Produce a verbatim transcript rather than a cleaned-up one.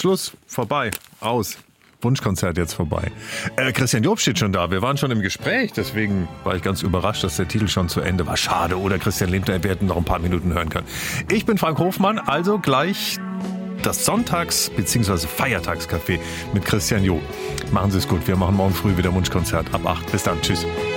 Schluss, vorbei, aus. Wunschkonzert jetzt vorbei. Äh, Christian Job steht schon da. Wir waren schon im Gespräch, deswegen war ich ganz überrascht, dass der Titel schon zu Ende war. Schade, oder Christian Lindner, wir hätten noch ein paar Minuten hören können. Ich bin Frank Hofmann, also gleich das Sonntags- bzw. Feiertagscafé mit Christian Job. Machen Sie es gut, wir machen morgen früh wieder Wunschkonzert ab acht. Bis dann, tschüss.